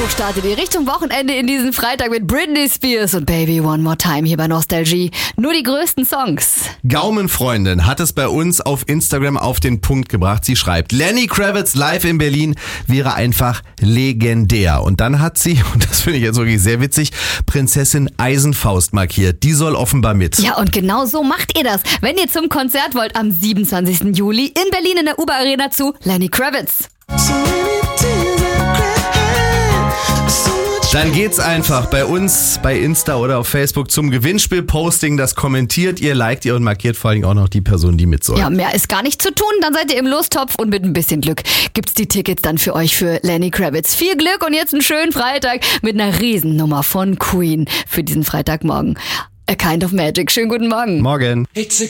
So startet ihr Richtung Wochenende in diesen Freitag mit Britney Spears und Baby One More Time hier bei Nostalgie. Nur die größten Songs. Gaumenfreundin hat es bei uns auf Instagram auf den Punkt gebracht. Sie schreibt, Lenny Kravitz live in Berlin wäre einfach legendär. Und dann hat sie, und das finde ich jetzt wirklich sehr witzig, Prinzessin Eisenfaust markiert. Die soll offenbar mit. Ja, und genau so macht ihr das, wenn ihr zum Konzert wollt am 27. Juli in Berlin in der Uber Arena zu Lenny Kravitz. Dann geht's einfach bei uns, bei Insta oder auf Facebook zum Gewinnspiel-Posting. Das kommentiert ihr, liked ihr und markiert vor allem auch noch die Person, die mit soll. Ja, mehr ist gar nicht zu tun. Dann seid ihr im Lostopf und mit ein bisschen Glück gibt's die Tickets dann für euch für Lenny Kravitz. Viel Glück und jetzt einen schönen Freitag mit einer Riesennummer von Queen für diesen Freitagmorgen. A Kind of Magic. Schönen guten Morgen. Morgen.